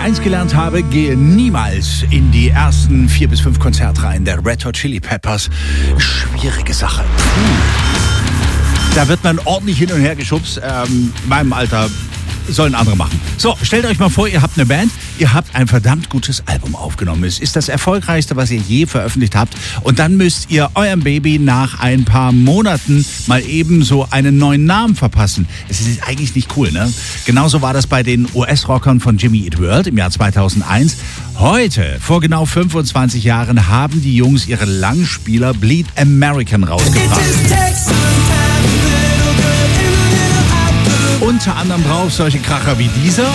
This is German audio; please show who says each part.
Speaker 1: eins gelernt habe, gehe niemals in die ersten 4 bis 5 Konzertreihen der Red Hot Chili Peppers. Schwierige Sache. Da wird man ordentlich hin und her geschubst. In meinem Alter sollen andere machen. So, stellt euch mal vor, ihr habt eine Band, ihr habt ein verdammt gutes Album aufgenommen. Es ist das erfolgreichste, was ihr je veröffentlicht habt. Und dann müsst ihr eurem Baby nach ein paar Monaten mal eben so einen neuen Namen verpassen. Es ist eigentlich nicht cool, ne? Genauso war das bei den US-Rockern von Jimmy Eat World im Jahr 2001. Heute, vor genau 25 Jahren, haben die Jungs ihre Langspieler Bleed American rausgebracht. Unter anderem drauf solche Kracher wie dieser.